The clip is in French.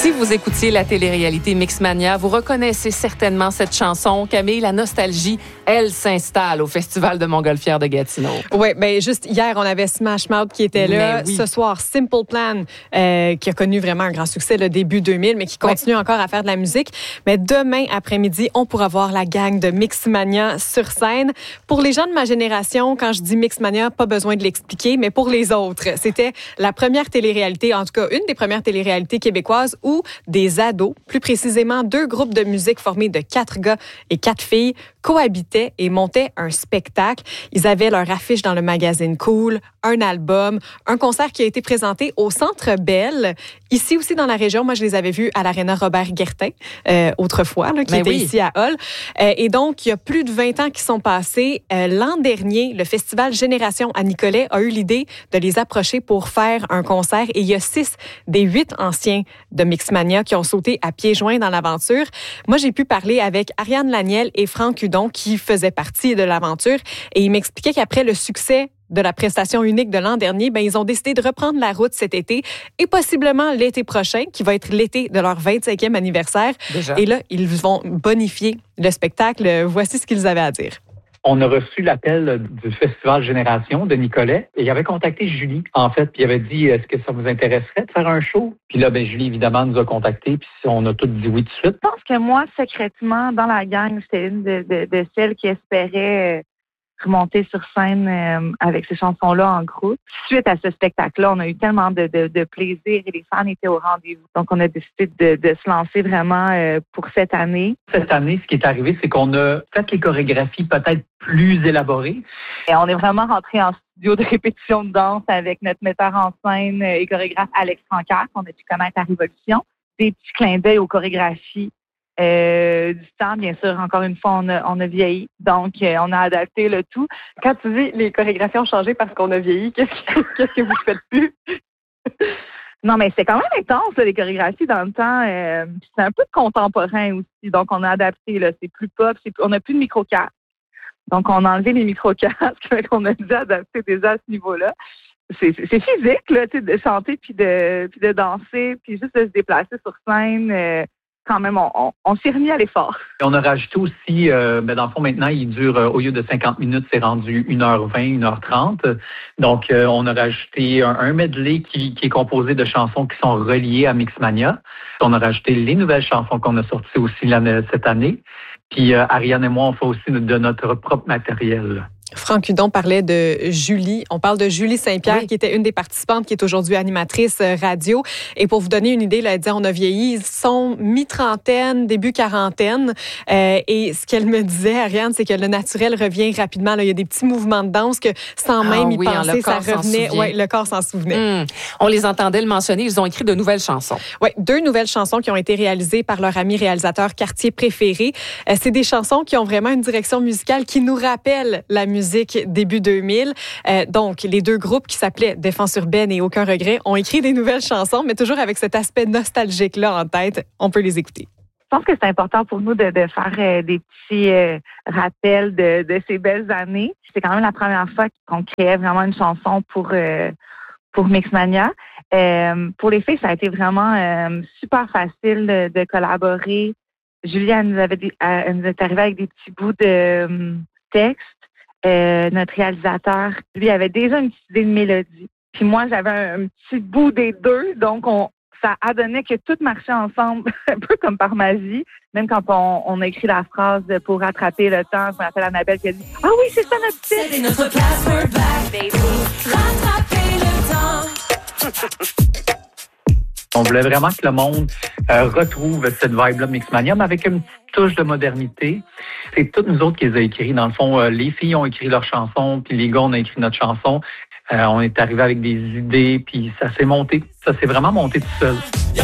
Si vous écoutiez la télé-réalité Mixmania, vous reconnaissez certainement cette chanson. Camille, la nostalgie, elle s'installe au Festival de Montgolfière de Gatineau. Oui, bien juste hier, on avait Smash Mouth qui était là. Oui. Ce soir, Simple Plan, qui a connu vraiment un grand succès le début 2000, mais qui continue encore à faire de la musique. Mais demain après-midi, on pourra voir la gang de Mixmania sur scène. Pour les gens de ma génération, quand je dis Mixmania, pas besoin de l'expliquer, mais pour les autres, c'était la première télé-réalité, en tout cas une des premières télé-réalités québécoises où des ados, plus précisément 2 groupes de musique formés de 4 gars et 4 filles, cohabitaient et montaient un spectacle. Ils avaient leur affiche dans le magazine Cool, un album, un concert qui a été présenté au Centre Bell, ici aussi dans la région. Moi, je les avais vus à l'Aréna Robert-Guertin, autrefois, là, qui était ici à Hull. Et donc, il y a plus de 20 ans qui sont passés. L'an dernier, le festival Génération à Nicolet a eu l'idée de les approcher pour faire un concert. Et il y a 6 des 8 anciens de Mixmania qui ont sauté à pieds joints dans l'aventure. Moi, j'ai pu parler avec Ariane Laniel et Franck Hudon qui faisaient partie de l'aventure. Et ils m'expliquaient qu'après le succès de la prestation unique de l'an dernier, ils ont décidé de reprendre la route cet été et possiblement l'été prochain, qui va être l'été de leur 25e anniversaire. Déjà? Et là, ils vont bonifier le spectacle. Voici ce qu'ils avaient à dire. On a reçu l'appel du Festival Génération de Nicolet et il avait contacté Julie, en fait, puis il avait dit « Est-ce que ça vous intéresserait de faire un show? » Puis là, Julie, évidemment, nous a contactés, puis on a tous dit oui tout de suite. Je pense que moi, secrètement, dans la gang, j'étais une de celles qui espérait remonter sur scène avec ces chansons-là en groupe. Suite à ce spectacle-là, on a eu tellement de plaisir et les fans étaient au rendez-vous. Donc, on a décidé de se lancer vraiment pour cette année. Cette année, ce qui est arrivé, c'est qu'on a fait les chorégraphies peut-être plus élaborées. Et on est vraiment rentré en studio de répétition de danse avec notre metteur en scène et chorégraphe Alex Francaire, qu'on a pu connaître à Révolution. Des petits clins d'œil aux chorégraphies. Du temps, bien sûr, encore une fois, on a vieilli. Donc, on a adapté le tout. Quand tu dis les chorégraphies ont changé parce qu'on a vieilli, qu'est-ce que vous faites plus? Non, mais c'est quand même intense, là, les chorégraphies dans le temps. C'est un peu contemporain aussi. Donc, on a adapté, là. C'est plus pop. On n'a plus de micro-casques. Donc, on a enlevé les micro-casques. On a dû adapter déjà à ce niveau-là. C'est physique, là, tu sais, de chanter puis de danser puis juste de se déplacer sur scène. Quand même, on s'est remis à l'effort. On a rajouté aussi, dans le fond, maintenant, il dure, au lieu de 50 minutes, c'est rendu 1h20, 1h30. Donc, on a rajouté un medley qui est composé de chansons qui sont reliées à Mixmania. On a rajouté les nouvelles chansons qu'on a sorties aussi cette année. Puis, Ariane et moi, on fait aussi de notre propre matériel. Franck Hudon parlait de Julie. On parle de Julie Saint-Pierre, qui était une des participantes, qui est aujourd'hui animatrice radio. Et pour vous donner une idée, là, elle disait, on a vieilli. Ils sont mi-trentaine, début quarantaine. Et ce qu'elle me disait, Ariane, c'est que le naturel revient rapidement. Là, il y a des petits mouvements de danse que sans même y penser, ça revenait. Oui, le corps s'en souvenait. On les entendait le mentionner. Ils ont écrit de nouvelles chansons. Oui, 2 nouvelles chansons qui ont été réalisées par leur ami réalisateur Cartier Préféré. C'est des chansons qui ont vraiment une direction musicale qui nous rappelle la musique début 2000. Donc, les 2 groupes qui s'appelaient Défense urbaine et Aucun regret ont écrit des nouvelles chansons, mais toujours avec cet aspect nostalgique-là en tête. On peut les écouter. Je pense que c'est important pour nous de faire des petits rappels de ces belles années. C'est quand même la première fois qu'on créait vraiment une chanson pour Mixmania. Pour les filles, ça a été vraiment super facile de collaborer. Julia nous est arrivée avec des petits bouts de texte. Notre réalisateur, lui, avait déjà une petite idée de mélodie. Puis moi, j'avais un petit bout des 2, donc ça a donné que tout marchait ensemble, un peu comme par magie. Même quand on a écrit la phrase pour rattraper le temps, je m'appelle Annabelle qui a dit « Ah oui, c'est ça notre titre! » C'est notre place, we're back, baby. Rattraper le temps. On voulait vraiment que le monde retrouve cette vibe-là Mixmania, mais avec une petite touche de modernité. C'est toutes nous autres qui les a écrits. Dans le fond, les filles ont écrit leurs chansons, puis les gars, on a écrit notre chanson. On est arrivé avec des idées, puis ça s'est monté. Ça s'est vraiment monté tout seul.